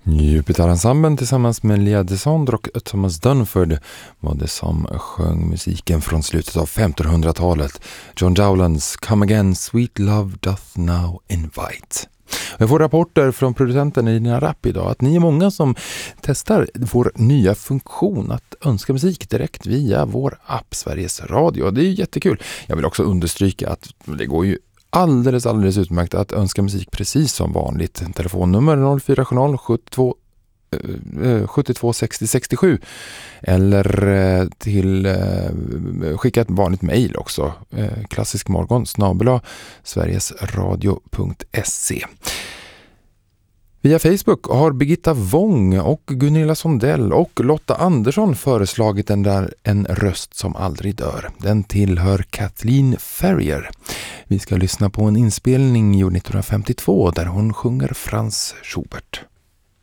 Jupiterensemblen tillsammans med Lea Desandre och Thomas Dunford var det som sjöng musiken från slutet av 1500-talet. John Dowlands Come Again, Sweet Love Doth Now Invite. Jag får rapporter från producenten i Nina Rapp idag att ni är många som testar vår nya funktion att önska musik direkt via vår app Sveriges Radio. Det är jättekul. Jag vill också understryka att det går ju alldeles utmärkt att önska musik precis som vanligt. Telefonnummer 0470 72 60 67 eller till skicka ett vanligt mejl också. klassiskmorgon@sverigesradio.se. Via Facebook har Birgitta Wång och Gunilla Sondell och Lotta Andersson föreslagit en röst som aldrig dör. Den tillhör Kathleen Ferrier. Vi ska lyssna på en inspelning gjord 1952 där hon sjunger Franz Schubert.